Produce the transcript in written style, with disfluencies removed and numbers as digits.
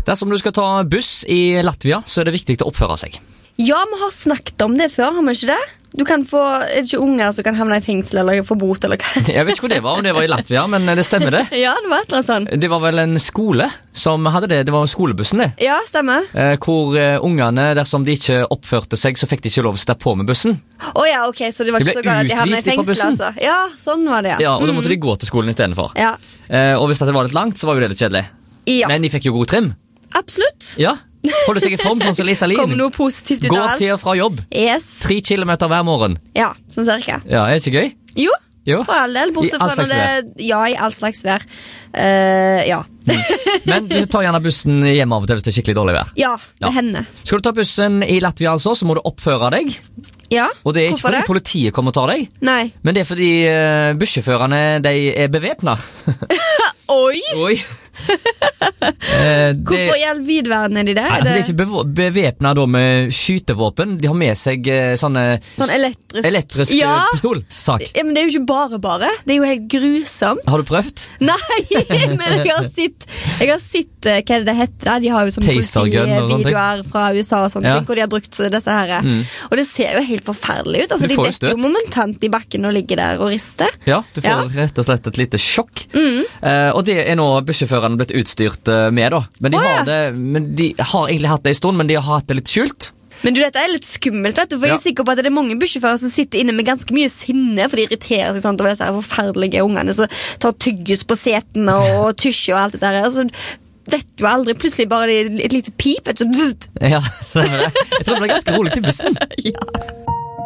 Dersom du skal ta buss I Latvia, så det viktig å oppføre seg. Ja, vi har snakket om det før, har vi ikke det? Du kan få, det ikke unger som kan havne I fengsel eller få bot eller hva? Jeg vet ikke hvor det var, om det var I Latvia, men det stemmer det. Ja, det var et eller annet sånt. Det var vel en skole som hadde det, det var skolebussen det. Ja, stemmer. Hvor ungene, dersom de ikke oppførte seg, så fikk de ikke lov å stå på med bussen. Ja, ok, så det var ikke så galt at de havnet I fengsel, altså. Ja, sånn var det, ja. Ja, og da måtte de gå til skolen I stedet for. Ja. Og hvis det var litt langt, så var jo det litt kjedelig. Ja. Men de fikk jo god trim. Absolutt. Ja, holde seg I form, sånn som Lisa Lin. Kom noe positivt ut av alt. Går til og fra jobb. Yes. 3 kilometer hver morgen. Ja, sånn cirka. Ja, det ikke gøy? Jo, Jo. for all del, bortsett I all fra slags når det... Ja, I all slags vær. Ja. Men du tar gjerne bussen hjem av og til hvis det skikkelig dårlig vær. Ja, det Ja. hender. Skal du ta bussen I Latvia altså, så må du oppføre deg. Ja, Og det ikke hvorfor fordi det? politiet kommer og tar deg, Nei. men det fordi bussjåførene, de bevæpnet. Oi! Oi. Hvorfor I all vidverden de det? Nei, altså, de er ikke bevæpnet da med skytevåpen. De har med seg sånne Sånn elektrisk ja. Ja, Pistolsak. men det er jo ikke bare. Det er jo helt grusomt. Har du prøvd? Nei, men jeg har sett hva er det heter da? De har jo sånne Tasergun og sånne ting. politivideoer fra USA og sånne Ja. ting, hvor de har brukt disse her. Og det ser jo helt forferdelig ut. Altså, Du de får jo detter jo støt. momentant I bakken og ligger der og rister. Ja, du får Ja. rett og slett et lite sjokk. Og det er nå bussjåførene blitt utstyrt med da. Men de har egentlig hatt det en stund, men de har hatt det litt skjult. Men du, dette er litt skummelt, vet du, for jeg er sikker på at det er mange bussjåfører som sitter inne med ganske mye sinne, for de irriterer seg sånn over disse her forferdelige ungene som tar tyggis på setene og tysjer og alt det der. Altså, vet du aldri, plutselig bare et lite pip, vet du. Ja, så jeg tror det ble ganske rolig til bussen. Ja.